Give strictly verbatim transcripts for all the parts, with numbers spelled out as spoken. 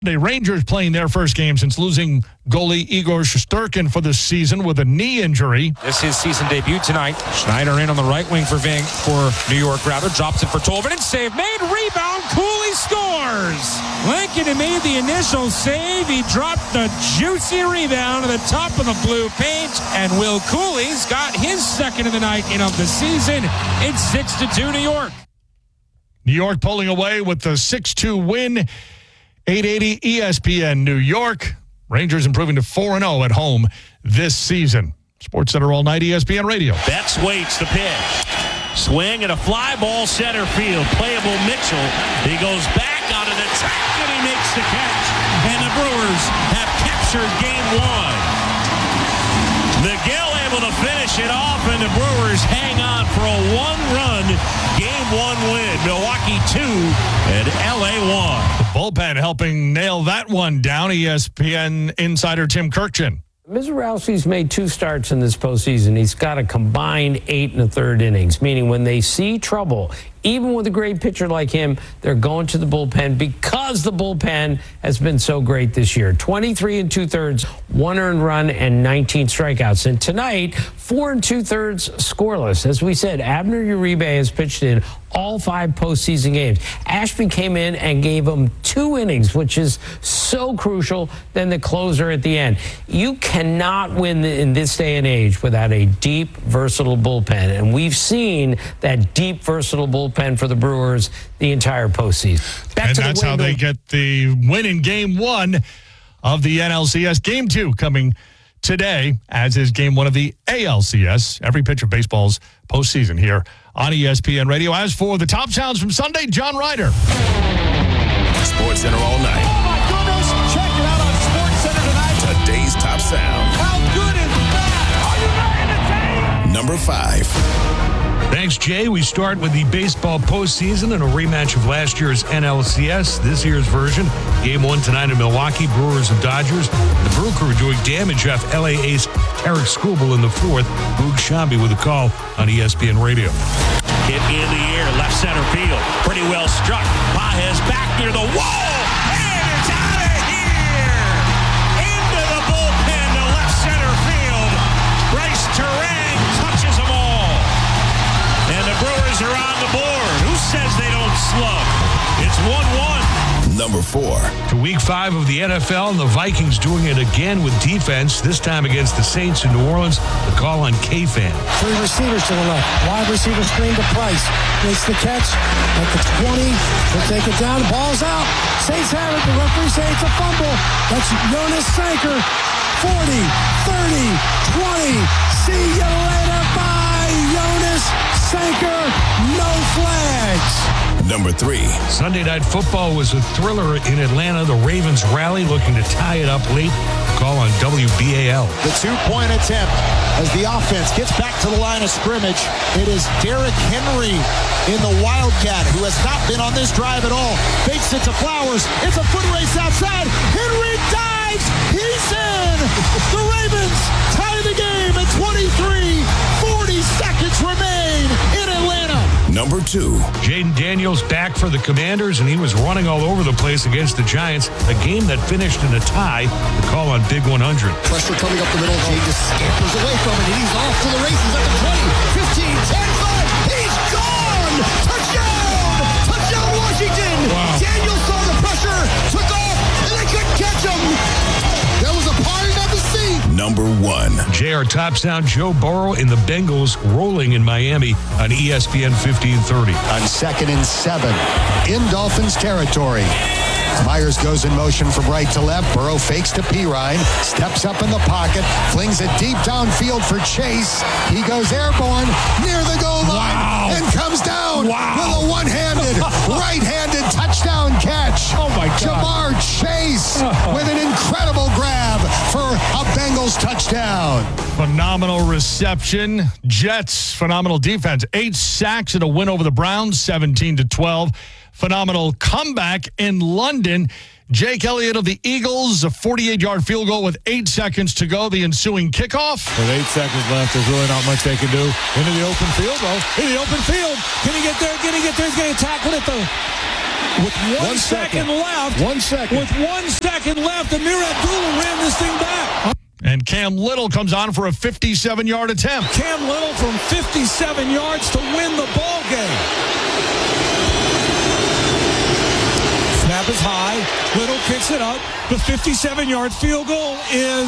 The Rangers playing their first game since losing goalie Igor Shesterkin for the season with a knee injury. This is his season debut tonight. Schneider in on the right wing for Ving, for New York rather. Drops it for Tolvanen. Save made. Rebound. Cooley scores. Lincoln made the initial save. He dropped the juicy rebound to the top of the blue paint. And Will Cooley's got his second of the night and of the season. It's six to two New York. New York pulling away with the six two win. eight eighty E S P N New York. Rangers improving to four and oh at home this season. Sports Center all night, E S P N Radio. Betts waits the pitch. Swing and a fly ball center field. Playable Mitchell. He goes back out of the track and he makes the catch. And the Brewers have captured game one. Miguel able to finish it off, and the Brewers hang on for a one-run game one win. Milwaukee two and L A one. Bullpen helping nail that one down. E S P N insider Tim Kirkchin. Mizorowski's made two starts in this postseason. He's got a combined eight and a third innings, meaning when they see trouble, even with a great pitcher like him, they're going to the bullpen because the bullpen has been so great this year. twenty-three and two-thirds, one earned run, and nineteen strikeouts. And tonight, four and two-thirds scoreless. As we said, Abner Uribe has pitched in all five postseason games. Ashby came in and gave him two innings, which is so crucial, then the closer at the end. You cannot win in this day and age without a deep, versatile bullpen. And we've seen that deep, versatile bullpen for the Brewers the entire postseason. Back and to that's the how they get the win in game one of the N L C S. Game two coming today, as is game one of the A L C S. Every pitch of baseball's postseason here on E S P N Radio. As for the top sounds from Sunday, John Ryder. Sports Center all night. Oh, my goodness. Check it out on Sports Center tonight. Today's top sound. How good is that? Are you ready to take? Number five. Thanks, Jay. We start with the baseball postseason and a rematch of last year's N L C S. This year's version, game one tonight in Milwaukee, Brewers and Dodgers. The Brew Crew doing damage off L A ace Tarek Skubal in the fourth. Boog Shambi with a call on E S P N Radio. Hit in the air, left center field. Pretty well struck. Pages back near the wall. And it's out of here. Into the bullpen to left center field. Bryce Terang touches them all. And the Brewers are on the board. Who says they don't slug? It's one one. Number four. To week five of the N F L, and the Vikings doing it again with defense, this time against the Saints in New Orleans. The call on K-Fan. Three receivers to the left. Wide receiver screen to Price. Makes the catch at the twenty. He'll take it down. Ball's out. Saints have it. The referee say it's a fumble. That's Jonas Sanker. forty, thirty, twenty. See you later. Bye, Jonas Sanker. No flags. Number three. Sunday Night Football was a thriller in Atlanta. The Ravens rally, looking to tie it up late. Call on W B A L. The two-point attempt as the offense gets back to the line of scrimmage. It is Derrick Henry in the Wildcat, who has not been on this drive at all. Fakes it to Flowers. It's a foot race outside. Henry dives. He's in. The Ravens tie the game at twenty-three. forty seconds remain in Atlanta. Number two. Jaden Daniels back for the Commanders, and he was running all over the place against the Giants. A game that finished in a tie. The call on Big one hundred. Pressure coming up the middle. Jay just scampers away from it, and he's off to the races at the twenty, fifteen, ten, five. He's gone! Touchdown! Touchdown, Washington! Wow. Daniels saw the pressure, took off, and they couldn't catch him. There was a party of the sea. Number one. J R top sound, Joe Burrow in the Bengals rolling in Miami on E S P N fifteen thirty. On second and seven in Dolphins territory. Myers goes in motion from right to left. Burrow fakes to Pirine, steps up in the pocket, flings it deep downfield for Chase. He goes airborne near the goal line wow. and comes down wow. with a one-handed, right-handed touchdown catch. Oh, my God. Jamar Chase with an incredible grab for a Bengals touchdown. Phenomenal reception. Jets, phenomenal defense. Eight sacks and a win over the Browns, seventeen to twelve. Phenomenal comeback in London. Jake Elliott of the Eagles, a forty-eight-yard field goal with eight seconds to go. The ensuing kickoff. With eight seconds left, there's really not much they can do. Into the open field, though. In the open field. Can he get there? Can he get there? He's going to tackle it, though. With one, One second, second. left. One second. With one second left, Amir Abdullah ran this thing back. And Cam Little comes on for a fifty-seven-yard attempt. Cam Little from fifty-seven yards to win the ball game. Snap is high. Little kicks it up. The fifty-seven-yard field goal is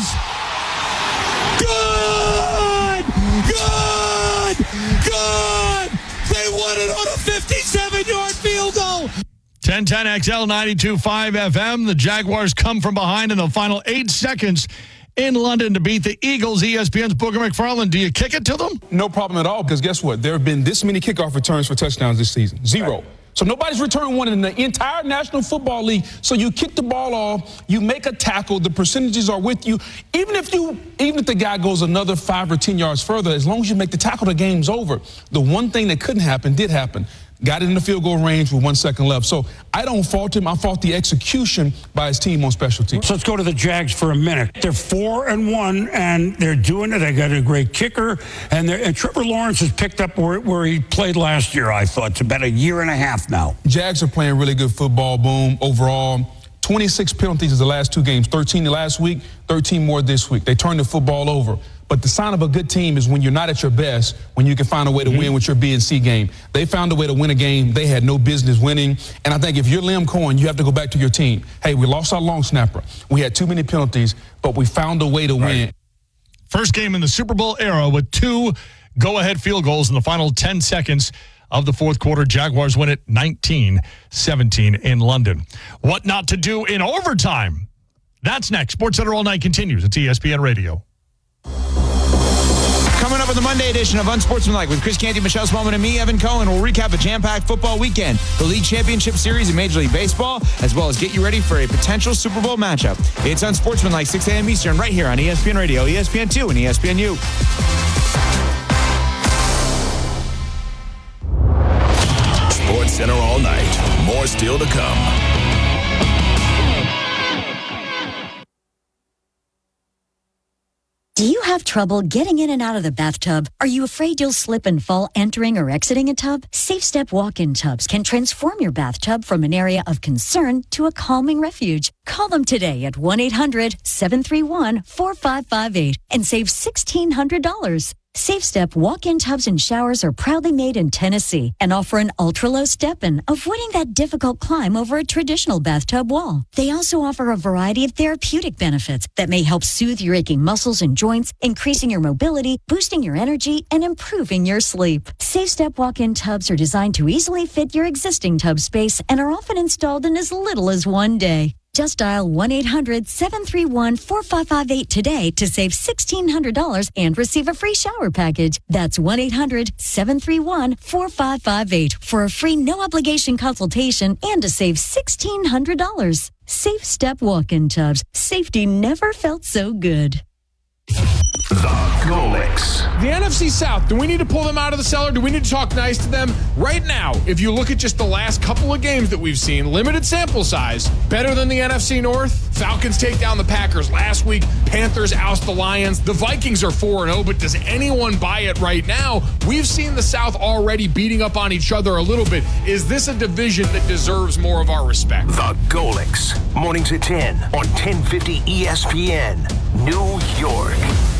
good! Good! Good! They won it on a fifty-seven-yard field goal. ten ten X L ninety-two point five F M. The Jaguars come from behind in the final eight seconds in London to beat the Eagles. E S P N's Booger McFarland. Do you kick it to them? No problem at all, because guess what? There have been this many kickoff returns for touchdowns this season. Zero. Right. So nobody's returned one in the entire National Football League. So you kick the ball off, you make a tackle, the percentages are with you. Even if you, even if the guy goes another five or ten yards further, as long as you make the tackle, the game's over. The one thing that couldn't happen did happen. Got it in the field goal range with one second left. So I don't fault him. I fault the execution by his team on special teams. So let's go to the Jags for a minute. They're four and one, and they're doing it. They got a great kicker, and, and Trevor Lawrence has picked up where, where he played last year. I thought it's about a year and a half now. Jags are playing really good football. Boom. Overall, twenty-six penalties is the last two games. thirteen the last week, thirteen more this week. They turned the football over. But the sign of a good team is when you're not at your best, when you can find a way to mm-hmm. win with your B and C game. They found a way to win a game they had no business winning. And I think if you're Liam Cohen, you have to go back to your team. Hey, we lost our long snapper. We had too many penalties, but we found a way to right. win. First game in the Super Bowl era with two go-ahead field goals in the final ten seconds of the fourth quarter. Jaguars win it nineteen seventeen in London. What not to do in overtime? That's next. SportsCenter All Night continues. It's E S P N Radio. Coming up on the Monday edition of Unsportsmanlike with Chris Canty, Michelle Smallman, and me, Evan Cohen, we'll recap a jam-packed football weekend, the League Championship Series in Major League Baseball, as well as get you ready for a potential Super Bowl matchup. It's Unsportsmanlike, six a.m. Eastern, right here on E S P N Radio, E S P N two, and E S P N U. SportsCenter All Night. More still to come. Do you have trouble getting in and out of the bathtub? Are you afraid you'll slip and fall entering or exiting a tub? SafeStep walk-in tubs can transform your bathtub from an area of concern to a calming refuge. Call them today at one eight hundred seven three one four five five eight and save sixteen hundred dollars. SafeStep walk-in tubs and showers are proudly made in Tennessee and offer an ultra-low step-in, avoiding that difficult climb over a traditional bathtub wall. They also offer a variety of therapeutic benefits that may help soothe your aching muscles and joints, increasing your mobility, boosting your energy, and improving your sleep. SafeStep walk-in tubs are designed to easily fit your existing tub space and are often installed in as little as one day. Just dial one eight hundred seven three one four five five eight today to save sixteen hundred dollars and receive a free shower package. That's one eight hundred seven three one four five five eight for a free no-obligation consultation and to save sixteen hundred dollars. Safe Step walk-in tubs. Safety never felt so good. The Golix. The N F C South, do we need to pull them out of the cellar? Do we need to talk nice to them? Right now, if you look at just the last couple of games that we've seen, limited sample size, better than the N F C North. Falcons take down the Packers last week. Panthers oust the Lions. The Vikings are four and oh, but does anyone buy it right now? We've seen the South already beating up on each other a little bit. Is this a division that deserves more of our respect? The Golix. Mornings at ten on ten fifty E S P N, New York.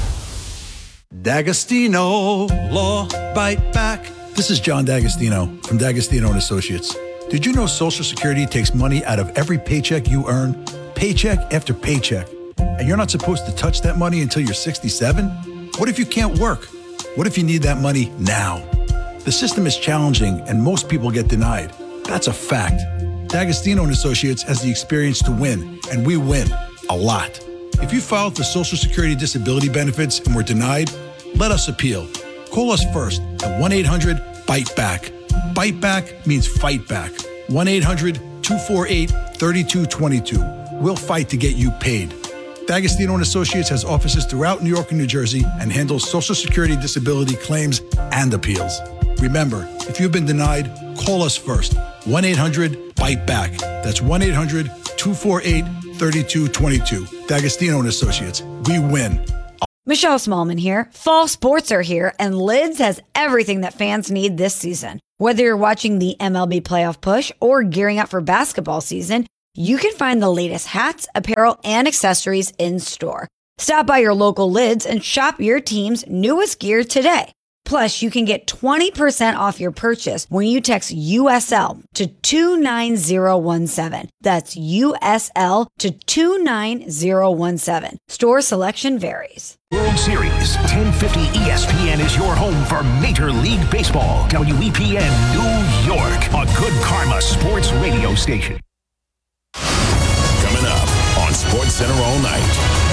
D'Agostino, Law Bite Back. This is John D'Agostino from D'Agostino and Associates. Did you know Social Security takes money out of every paycheck you earn, paycheck after paycheck, and you're not supposed to touch that money until you're sixty-seven? What if you can't work? What if you need that money now? The system is challenging and most people get denied. That's a fact. D'Agostino and Associates has the experience to win, and we win a lot. If you filed for Social Security disability benefits and were denied, let us appeal. Call us first at one eight hundred bite back. Bite back means fight back. one eight hundred two four eight three two two two. We'll fight to get you paid. D'Agostino and Associates has offices throughout New York and New Jersey and handles Social Security disability claims and appeals. Remember, if you've been denied, call us first. one eight hundred bite back. That's one eight hundred two four eight three two two two. D'Agostino and Associates. We win. Michelle Smallman here. Fall sports are here, and Lids has everything that fans need this season. Whether you're watching the M L B playoff push or gearing up for basketball season, you can find the latest hats, apparel, and accessories in store. Stop by your local Lids and shop your team's newest gear today. Plus, you can get twenty percent off your purchase when you text U S L to two nine zero one seven. That's U S L to two nine zero one seven. Store selection varies. World Series, ten fifty E S P N is your home for Major League Baseball. W E P N New York, a Good Karma sports radio station. Coming up on SportsCenter all night.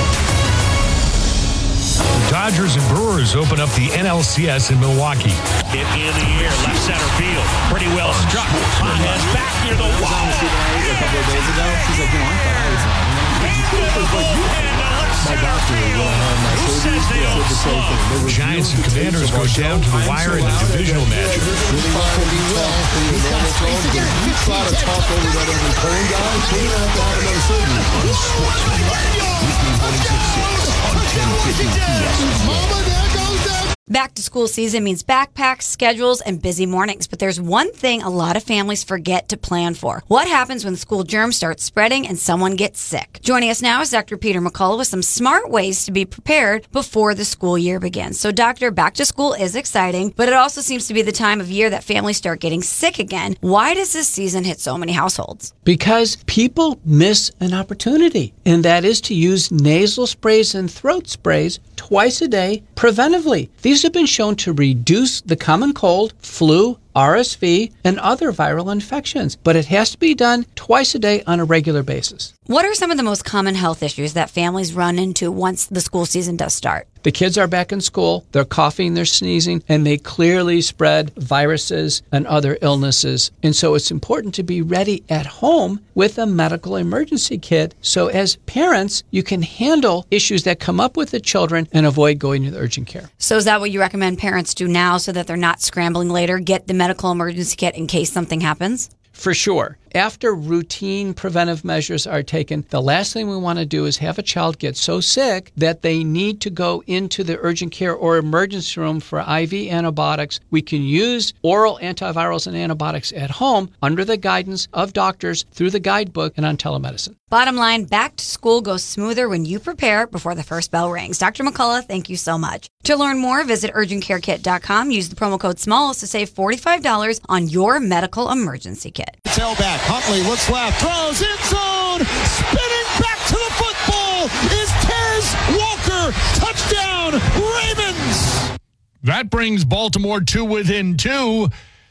The Dodgers and Brewers open up the N L C S in Milwaukee. Hit in the air, left center field. Pretty well struck. Pages back near the wall. A couple of days ago, she's like, you know, I thought I was my doctor when I had my surgery said the same thing. Giants and Commanders go down to the wire in the divisional matchup. Really well, pretty well. He's got space again. You try to talk over that every phone guy, so you don't have to have another surgery. Sportsmanlike, weekday mornings at six on ten fifty E S P N. Mama, there goes that. Back to school season means backpacks, schedules, and busy mornings. But there's one thing a lot of families forget to plan for. What happens when school germs start spreading and someone gets sick? Joining us now is Doctor Peter McCullough with some smart ways to be prepared before the school year begins. So, Doctor, back to school is exciting, but it also seems to be the time of year that families start getting sick again. Why does this season hit so many households? Because people miss an opportunity, and that is to use nasal sprays and throat sprays twice a day preventively. These have been shown to reduce the common cold, flu, R S V, and other viral infections, but it has to be done twice a day on a regular basis. What are some of the most common health issues that families run into once the school season does start? The kids are back in school, they're coughing, they're sneezing, and they clearly spread viruses and other illnesses. And so it's important to be ready at home with a medical emergency kit. So as parents, you can handle issues that come up with the children and avoid going to the urgent care. So is that what you recommend parents do now so that they're not scrambling later? Get the medical emergency kit in case something happens? For sure. After routine preventive measures are taken, the last thing we want to do is have a child get so sick that they need to go into the urgent care or emergency room for I V antibiotics. We can use oral antivirals and antibiotics at home under the guidance of doctors through the guidebook and on telemedicine. Bottom line, back to school goes smoother when you prepare before the first bell rings. Doctor McCullough, thank you so much. To learn more, visit urgent care kit dot com. Use the promo code SMALLS to save forty-five dollars on your medical emergency kit. Tailback, Huntley looks left, throws in zone, spinning back to the football is Tez Walker. Touchdown, Ravens. That brings Baltimore to within two.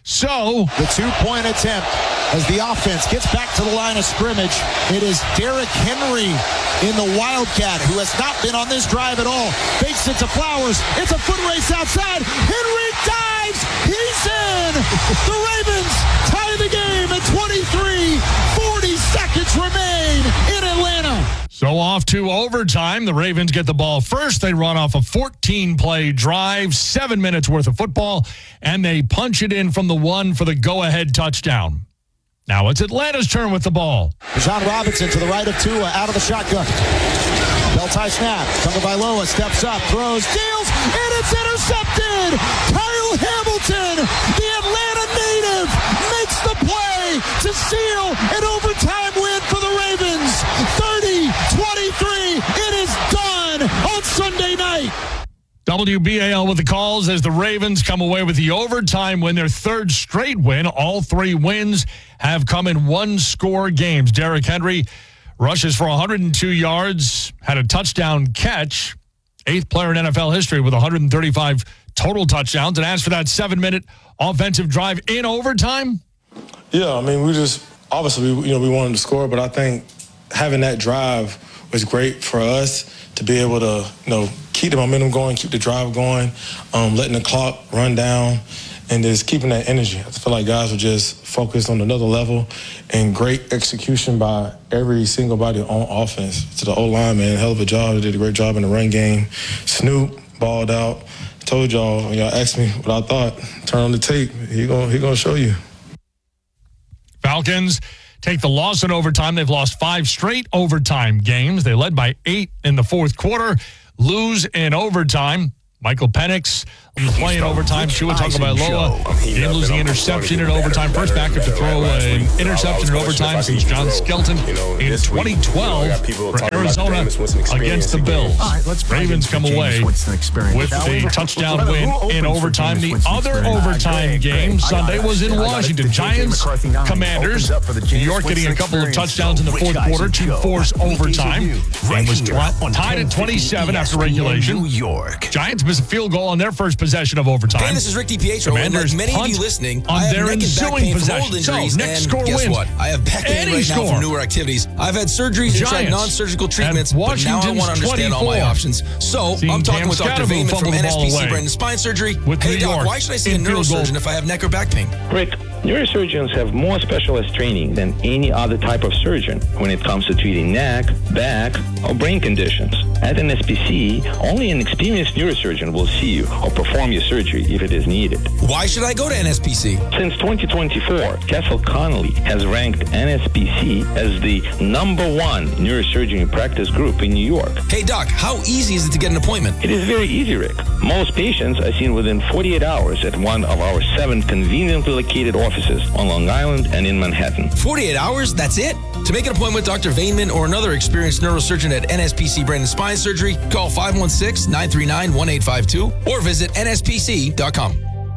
So the two-point attempt as the offense gets back to the line of scrimmage. It is Derrick Henry in the Wildcat, who has not been on this drive at all. Fakes it to Flowers. It's a foot race outside. Henry dives. He's in. The Ravens tie the game at twenty-three. forty seconds remain in Atlanta. So off to overtime. The Ravens get the ball first. They run off a fourteen-play drive, seven minutes worth of football, and they punch it in from the one for the go-ahead touchdown. Now it's Atlanta's turn with the ball. John Robinson to the right of Tua, out of the shotgun. Bell-tie snap. Tagovailoa steps up, throws, deals, and it's intercepted. Kyle Hamilton, the Atlanta native, makes the play to seal an overtime win for the Ravens. thirty twenty-three. It is done on Sunday night. W B A L with the calls as the Ravens come away with the overtime win, their third straight win. All three wins have come in one-score games. Derrick Henry rushes for one hundred two yards, had a touchdown catch, eighth player in N F L history with one hundred thirty-five total touchdowns. And as for that seven-minute offensive drive in overtime? Yeah, I mean, we just, obviously, we, you know, we wanted to score, but I think having that drive was great for us to be able to, you know, keep the momentum going, keep the drive going, um, letting the clock run down, and just keeping that energy. I feel like guys were just focused on another level, and great execution by every single body on offense. To the O-line, man, hell of a job. They did a great job in the run game. Snoop balled out. I told y'all, when y'all asked me what I thought, turn on the tape. He gonna, he gonna show you. Falcons take the loss in overtime. They've lost five straight overtime games. They led by eight in the fourth quarter, lose in overtime. Michael Penix Playing overtime, Tua Tagovailoa game losing interception in overtime. First backup to throw an interception in overtime since John Skelton in twenty twelve for Arizona against the Bills. Ravens come away with the touchdown win in overtime. The other overtime game Sunday was in Washington. Giants, Commanders. New York getting a couple of touchdowns in the fourth quarter to force overtime. Game was tied at twenty-seven after regulation. New York. Giants miss a field goal on their first possession of overtime. Hey, this is Rick DiPietro. Commanders and like many of you listening, on I their ensuing possession. So, next and score guess wins. What? I have back pain Any right score. now from newer activities. I've had surgeries and tried non-surgical treatments, but now I want to understand all my options. So, Seen I'm talking Cam with Doctor Vayman from N S P C Brain and Spine Surgery. With hey, New Doc, York why should I see a neurosurgeon if I have neck or back pain? Rick, neurosurgeons have more specialist training than any other type of surgeon when it comes to treating neck, back, or brain conditions. At N S P C, only an experienced neurosurgeon will see you or perform your surgery if it is needed. Why should I go to N S P C? Since twenty twenty-four, Castle Connolly has ranked N S P C as the number one neurosurgery practice group in New York. Hey, Doc, how easy is it to get an appointment? It is very easy, Rick. Most patients are seen within forty-eight hours at one of our seven conveniently located offices on Long Island and in Manhattan. forty-eight hours? That's it? To make an appointment with Doctor Vayman or another experienced neurosurgeon at N S P C Brain and Spine Surgery, call five one six, nine three nine, one eight five two or visit N S P C dot com.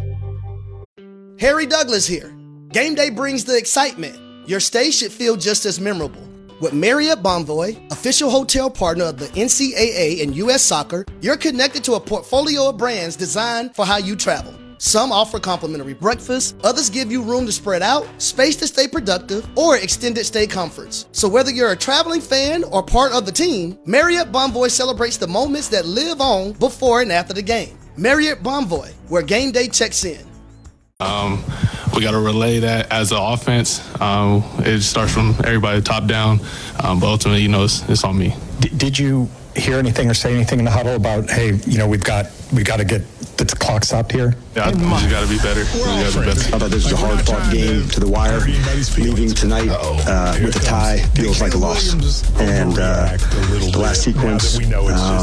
Harry Douglas here. Game day brings the excitement. Your stay should feel just as memorable. With Marriott Bonvoy, official hotel partner of the N C double A and U S Soccer, you're connected to a portfolio of brands designed for how you travel. Some offer complimentary breakfast, others give you room to spread out, space to stay productive, or extended stay comforts. So whether you're a traveling fan or part of the team, Marriott Bonvoy celebrates the moments that live on before and after the game. Marriott Bonvoy, where game day checks in. Um, we got to relay that as an offense. Um, it starts from everybody top down, um, but ultimately, you know, it's, it's on me. D- did you hear anything or say anything in the huddle about, hey, you know, we've got we got to get the clock stopped here? Yeah, I think we got to be better. We got to be better. I thought this was a hard-fought game to the wire. Leaving tonight uh, with a tie feels like a loss. And uh, the last sequence, um, you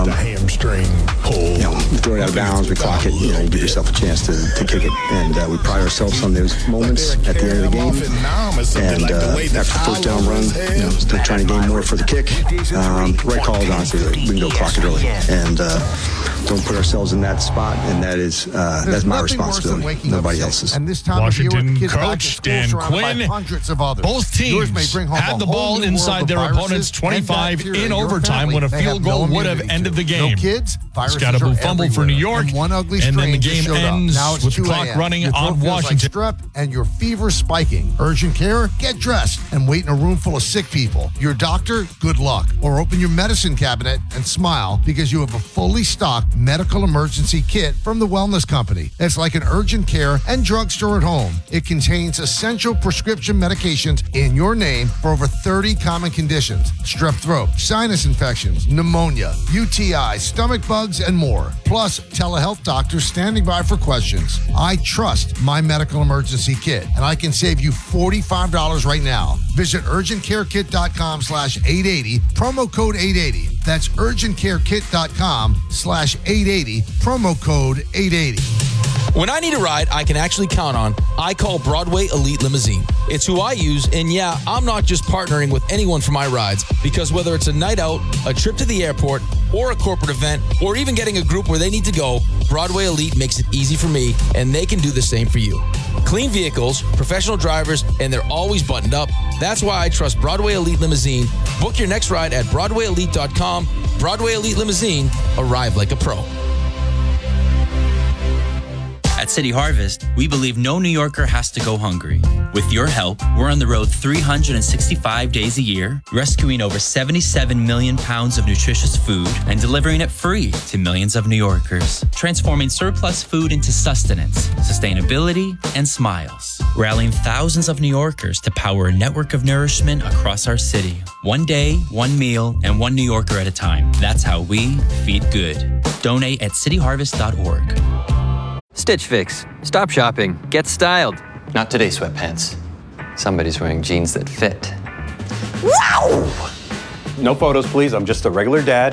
know, we throw it out of bounds, we clock it, you know, you give yourself a chance to, to kick it. And uh, we pride ourselves on those moments at the end of the game. And uh, after the first down run, you know, still trying to gain more for the kick. Um, right call is honestly, like, we can go clock it early. And uh, don't put ourselves in that spot, and that is uh, that's my responsibility, nobody else's. And this time Washington coach Dan Quinn, both teams had the ball inside their opponent's twenty-five in overtime when a field goal would have ended the game. Scatterboo fumbled for New York, and then the game ends with the clock running on Washington. Strep and your fever spiking. Urgent care? Get dressed and wait in a room full of sick people. Your doctor? Good luck. Or open your medicine cabinet and smile because you have a fully stocked medical emergency kit from the Wellness Company. It's like an urgent care and drugstore at home. It contains essential prescription medications in your name for over thirty common conditions: strep throat, sinus infections, pneumonia, U T I, stomach bugs, and more. Plus, telehealth doctors standing by for questions. I trust my medical emergency kit, and I can save you forty-five dollars right now. Visit urgentcarekit.com slash 880, promo code eight eighty. That's urgentcarekit.com slash 880, promo code eight eighty. When I need a ride I can actually count on, I call Broadway Elite Limousine. It's who I use, and yeah, I'm not just partnering with anyone for my rides, because whether it's a night out, a trip to the airport, or a corporate event, or even getting a group where they need to go, Broadway Elite makes it easy for me, and they can do the same for you. Clean vehicles, professional drivers, and they're always buttoned up. That's why I trust Broadway Elite Limousine. Book your next ride at broadway elite dot com. Broadway Elite Limousine, arrive like a pro. At City Harvest, we believe no New Yorker has to go hungry. With your help, we're on the road three hundred sixty-five days a year, rescuing over seventy-seven million pounds of nutritious food and delivering it free to millions of New Yorkers, transforming surplus food into sustenance, sustainability, and smiles, rallying thousands of New Yorkers to power a network of nourishment across our city. One day, one meal, and one New Yorker at a time. That's how we feed good. Donate at city harvest dot org. Stitch Fix. Stop shopping. Get styled. Not today, sweatpants. Somebody's wearing jeans that fit. Wow! No photos, please. I'm just a regular dad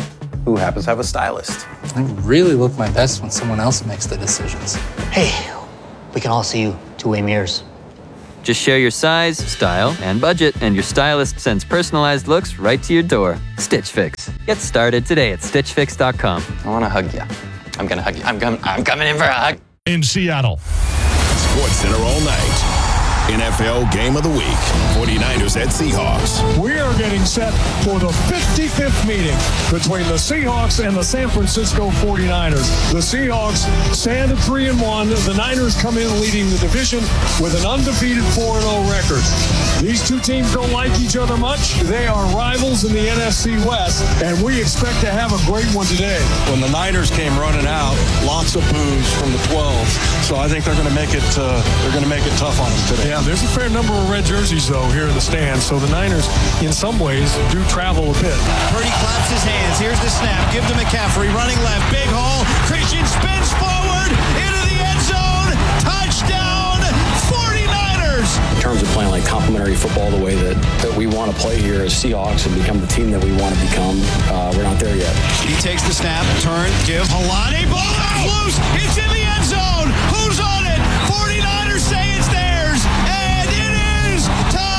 who happens to have a stylist. I really look my best when someone else makes the decisions. Hey, we can all see you two-way mirrors. Just share your size, style, and budget, and your stylist sends personalized looks right to your door. Stitch Fix. Get started today at stitch fix dot com. I want to hug you. I'm going to hug you. I'm, com- I'm coming in for a hug. In Seattle. Sports Center all night. N F L Game of the Week. forty-niners at Seahawks. We are getting set for the fifty-fifth meeting between the Seahawks and the San Francisco forty-niners. The Seahawks stand at three and one. The Niners come in leading the division with an undefeated four and oh record. These two teams don't like each other much. They are rivals in the N F C West, and we expect to have a great one today. When the Niners came running out, lots of boos from the twelve. So I think they're going to make it. Uh, they're going to make it tough on them today. Yeah, there's a fair number of red jerseys though here in the stands. So the Niners, in some ways, do travel a bit. Purdy claps his hands. Here's the snap. Give to McCaffrey. Running left. Big hole. Christian spins forward into the end zone. Touchdown, forty-niners. In terms of playing like complementary football the way that, that we want to play here as Seahawks and become the team that we want to become, uh, we're not there yet. He takes the snap. Turn. Give. Halani. Ball out loose. It's in the end zone. Who's on it? forty-niners say it's theirs. And it is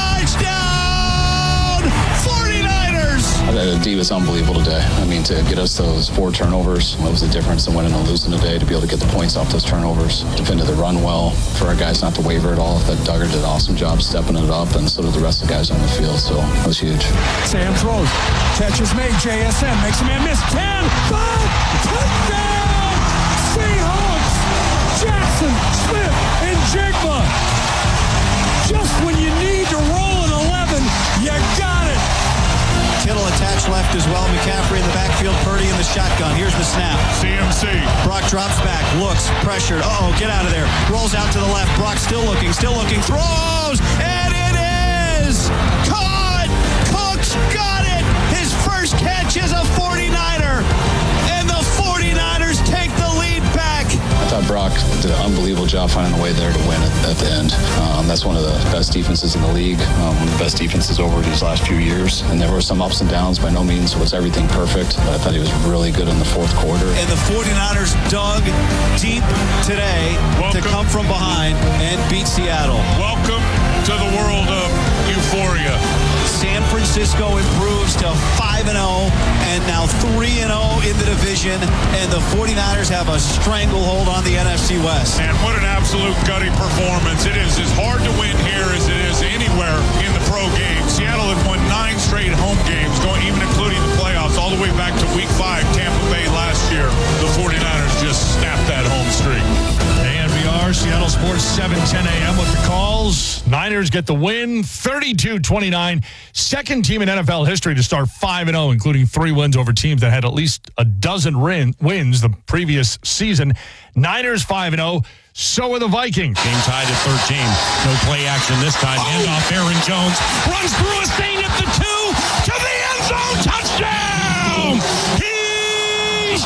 touchdown, forty-niners. The D was unbelievable today. I mean, to get us those four turnovers, what was the difference in winning and losing today? To be able to get the points off those turnovers, defended the run well, for our guys not to waver at all. That Duggar did an awesome job stepping it up, and so did the rest of the guys on the field. So it was huge. Sam throws. Catch is made. J S N makes a man miss. ten, five, touchdown, Seahawks. Jackson, Smith, and Jigba. Just when you need to roll an eleven, you got it. Kittle attached left as well. McCaffrey in the backfield. Purdy in the shotgun. Here's the snap. C M C. Brock drops back. Looks. Pressured. Uh-oh. Get out of there. Rolls out to the left. Brock still looking. Still looking. Throws. And it is caught. Cooks got it. His first catch is a forty-niner. And the forty-niners take the lead back. I thought Brock did an unbelievable job finding a way there to win at, at the end. Um, that's one of the best defenses in the league, um, one of the best defenses over these last few years. And there were some ups and downs. By no means was everything perfect, but I thought he was really good in the fourth quarter. And the forty-niners dug deep today Welcome. to come from behind and beat Seattle. Welcome to the world of euphoria. San Francisco improves to five and oh and now three and oh in the division, and the forty-niners have a stranglehold on the N F C West. And what an absolute gutty performance. It is as hard to win here as it is anywhere in the pro game. Seattle had won nine straight home games, going even including the playoffs, all the way back to week five, Tampa Bay last year. The forty-niners just snapped that home streak. A N B R, Seattle Sports, seven ten a.m. with the calls. Niners get the win, thirty-two twenty-nine. Second team in N F L history to start five and oh, including three wins over teams that had at least a dozen win- wins the previous season. Niners five and oh. So are the Vikings. Game tied at thirteen. No play action this time. Oh. End off Aaron Jones. Runs through a Saint at the two. To the end zone. Touchdown. He's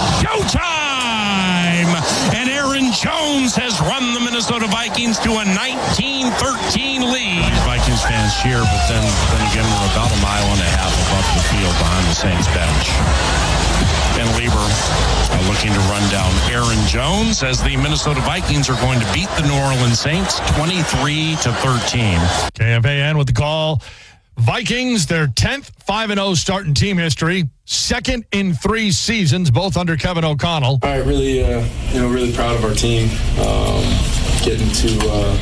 showtime. And Aaron Jones has run the Minnesota Vikings to a nineteen thirteen lead. Vikings fans cheer, but then, then again, we're about a mile and a half above the field behind the Saints bench. And Lieber uh, looking to run down Aaron Jones as the Minnesota Vikings are going to beat the New Orleans Saints twenty-three to thirteen. K F A N with the call. Vikings, their tenth five and oh start in team history, second in three seasons, both under Kevin O'Connell. All right, really, uh, you know, really proud of our team, um, getting to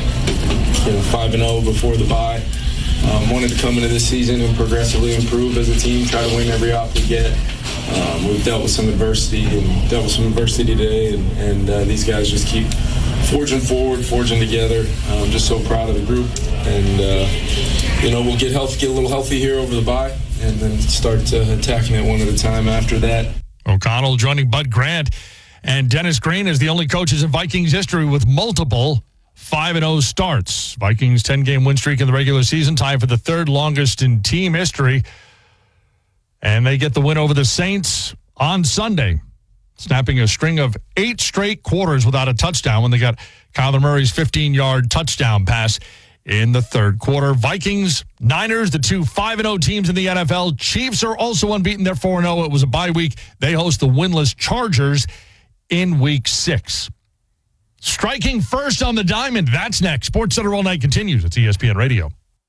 uh, you know five and oh before the bye. Um, wanted to come into this season and progressively improve as a team, try to win every op we get. Um, we've dealt with some adversity and dealt with some adversity today, and, and uh, these guys just keep forging forward, forging together. I'm just so proud of the group, and uh, you know we'll get healthy, get a little healthy here over the bye, and then start uh, attacking it one at a time after that. O'Connell joining Bud Grant and Dennis Green as the only coaches in Vikings history with multiple five and oh starts. Vikings ten-game win streak in the regular season, tied for the third longest in team history. And they get the win over the Saints on Sunday, snapping a string of eight straight quarters without a touchdown when they got Kyler Murray's fifteen-yard touchdown pass in the third quarter. Vikings, Niners, the two five and oh teams in the N F L. Chiefs are also unbeaten. They're four and oh. It was a bye week. They host the winless Chargers in week six. Striking first on the diamond. That's next. SportsCenter All Night continues. It's E S P N Radio.